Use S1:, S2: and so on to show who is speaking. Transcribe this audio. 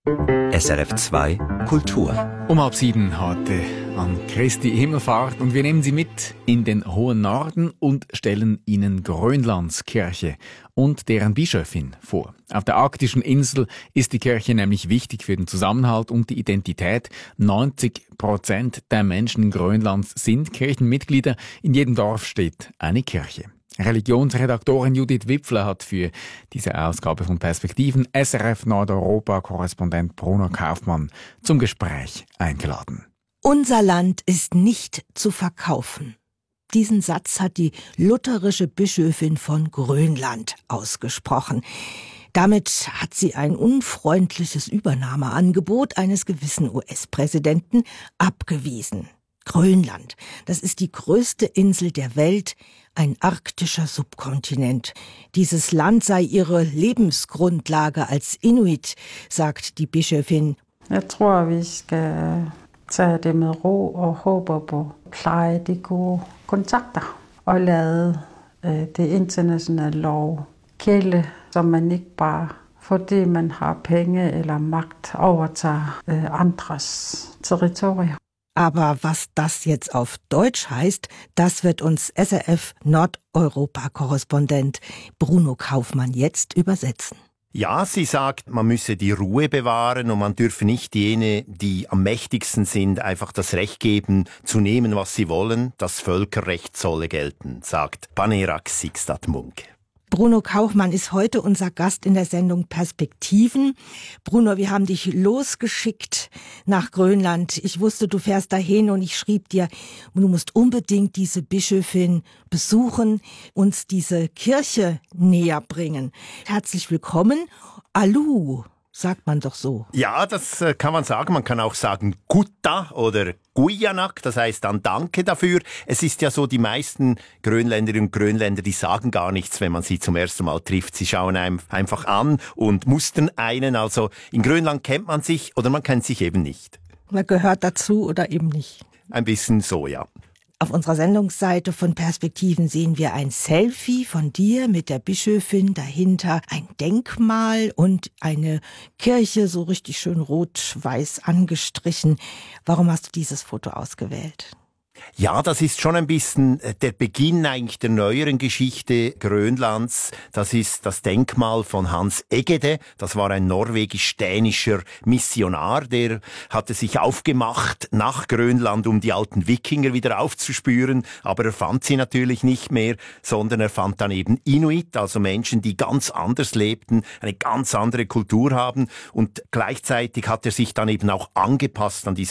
S1: SRF 2 Kultur.
S2: Um 6:30 heute an Christi Himmelfahrt und wir nehmen Sie mit in den hohen Norden und stellen Ihnen Grönlands Kirche und deren Bischöfin vor. Auf der arktischen Insel ist die Kirche nämlich wichtig für den Zusammenhalt und die Identität. 90% der Menschen Grönlands sind Kirchenmitglieder. In jedem Dorf steht eine Kirche. Religionsredaktorin Judith Wipfler hat für diese Ausgabe von Perspektiven SRF Nordeuropa-Korrespondent Bruno Kaufmann zum Gespräch eingeladen.
S3: Unser Land ist nicht zu verkaufen. Diesen Satz hat die lutherische Bischöfin von Grönland ausgesprochen. Damit hat sie ein unfreundliches Übernahmeangebot eines gewissen US-Präsidenten abgewiesen. Grönland, das ist die größte Insel der Welt, ein arktischer Subkontinent. Dieses Land sei ihre Lebensgrundlage als Inuit, sagt die Bischöfin.
S4: Jeg tror, vi skal tage det med ro og håber på pleje de gode kontakter og lade det internationale lov gælde, så man ikke bare fordi man har penge eller magt overtager andres territorier.
S3: Aber was das jetzt auf Deutsch heißt, das wird uns SRF Nordeuropa-Korrespondent Bruno Kaufmann jetzt übersetzen.
S5: Ja, sie sagt, man müsse die Ruhe bewahren und man dürfe nicht jene, die am mächtigsten sind, einfach das Recht geben, zu nehmen, was sie wollen. Das Völkerrecht solle gelten, sagt Panerak Sixtat Munk.
S3: Bruno Kaufmann ist heute unser Gast in der Sendung Perspektiven. Bruno, wir haben dich losgeschickt nach Grönland. Ich wusste, du fährst dahin und ich schrieb dir, du musst unbedingt diese Bischöfin besuchen, uns diese Kirche näher bringen. Herzlich willkommen. Alu, sagt man doch so.
S5: Ja, das kann man sagen. Man kann auch sagen Kutta oder Guyanak, das heißt dann Danke dafür. Es ist ja so, die meisten Grönländerinnen und Grönländer, die sagen gar nichts, wenn man sie zum ersten Mal trifft. Sie schauen einem einfach an und mustern einen. Also in Grönland kennt man sich oder man kennt sich eben nicht.
S3: Man gehört dazu oder eben nicht.
S5: Ein bisschen so, ja.
S3: Auf unserer Sendungsseite von Perspektiven sehen wir ein Selfie von dir mit der Bischöfin, dahinter ein Denkmal und eine Kirche, so richtig schön rot-weiß angestrichen. Warum hast du dieses Foto ausgewählt?
S5: Ja, das ist schon ein bisschen der Beginn eigentlich der neueren Geschichte Grönlands. Das ist das Denkmal von Hans Egede. Das war ein norwegisch-dänischer Missionar, der hatte sich aufgemacht nach Grönland, um die alten Wikinger wieder aufzuspüren. Aber er fand sie natürlich nicht mehr, sondern er fand dann eben Inuit, also Menschen, die ganz anders lebten, eine ganz andere Kultur haben. Und gleichzeitig hat er sich dann eben auch angepasst an diese